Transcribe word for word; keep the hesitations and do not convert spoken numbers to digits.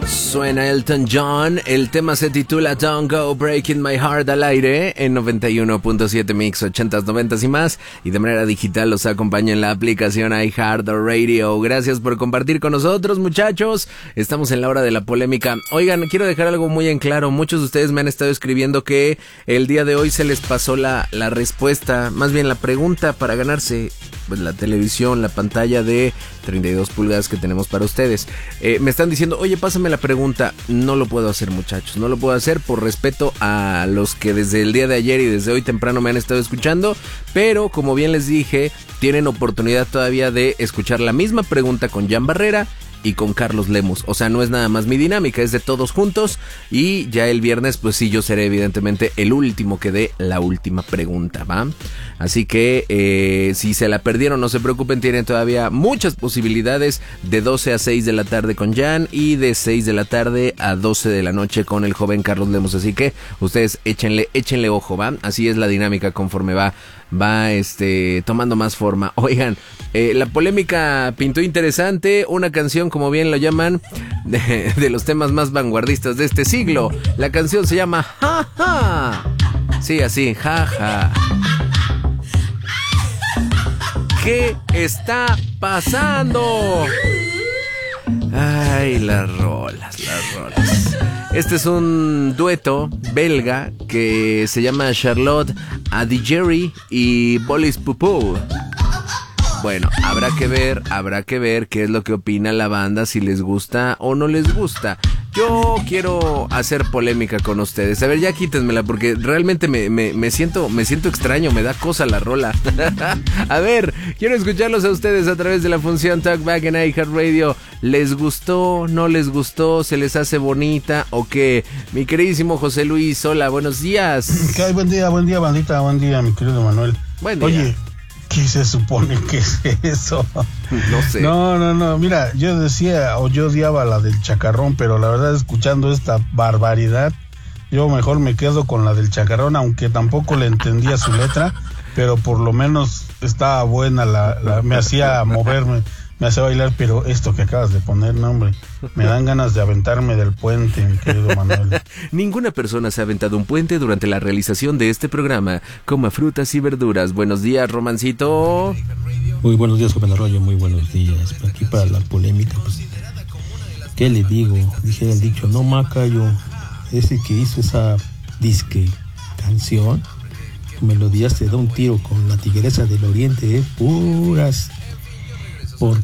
Suena Elton John, el tema se titula Don't Go Breaking My Heart al aire en noventa y uno punto siete Mix, ochentas, noventas y más, y de manera digital los acompaña en la aplicación iHeartRadio. Gracias por compartir con nosotros, muchachos. Estamos en la hora de la polémica. Oigan, quiero dejar algo muy en claro. Muchos de ustedes me han estado escribiendo que el día de hoy se les pasó la, la respuesta, más bien la pregunta para ganarse pues, la televisión, la pantalla de treinta y dos pulgadas que tenemos para ustedes. Eh, me están diciendo, oye, pásame la pregunta. No lo puedo hacer, muchachos, no lo puedo hacer por respeto a los que desde el día de ayer y desde hoy temprano me han estado escuchando, pero como bien les dije, tienen oportunidad todavía de escuchar la misma pregunta con Jan Barrera y con Carlos Lemus. O sea, no es nada más mi dinámica, es de todos juntos. Y ya el viernes, pues sí, yo seré evidentemente el último que dé la última pregunta, ¿va? Así que eh, si se la perdieron, no se preocupen, tienen todavía muchas posibilidades de doce a seis de la tarde con Jan y de seis de la tarde a doce de la noche con el joven Carlos Lemus. Así que ustedes échenle, échenle ojo, ¿va? Así es la dinámica conforme va va este tomando más forma. Oigan, eh, la polémica pintó interesante, una canción como bien lo llaman de, de los temas más vanguardistas de este siglo. La canción se llama Ja Ja. Sí, así, Ja Ja. ¿Qué está pasando? Ay, las rolas, las rolas. Este es un dueto belga que se llama Charlotte Adigéry y Bolis Pupou. Bueno, habrá que ver, habrá que ver qué es lo que opina la banda, si les gusta o no les gusta. Yo quiero hacer polémica con ustedes. A ver, ya quítenmela porque realmente me, me, me siento me siento extraño, me da cosa la rola. A ver, quiero escucharlos a ustedes a través de la función Talkback en iHeartRadio. ¿Les gustó? ¿No les gustó? ¿Se les hace bonita? ¿O qué? Mi queridísimo José Luis, hola, buenos días. ¿Qué hay? Buen día, buen día, bandita, buen día, mi querido Manuel. Buen día. Oye, ¿qué se supone que es eso? No sé. No, no, no, mira, yo decía, o yo odiaba la del chacarrón, pero la verdad, escuchando esta barbaridad, yo mejor me quedo con la del chacarrón, aunque tampoco le entendía su letra, pero por lo menos estaba buena, la, la me hacía moverme, me hacía bailar, pero esto que acabas de poner, no, hombre, me dan ganas de aventarme del puente, mi querido Manuel. Ninguna persona se ha aventado un puente durante la realización de este programa. Coma frutas y verduras. Buenos días, Romancito. Muy buenos días, joven Arroyo, muy buenos días. Aquí para la polémica, pues, ¿qué le digo? Dije el dicho, no Macayo, ese que hizo esa disque canción, melodías te da un tiro con la tigresa del oriente, eh, puras, por